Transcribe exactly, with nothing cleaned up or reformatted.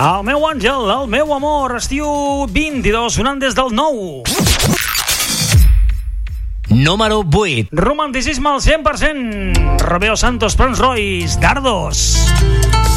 El meu àngel, el meu amor, estiu vint-i-dos, sonant des del nou. Número vuit. Romanticisme al cent per cent. Romeo Santos, Prince Royce, Dardos.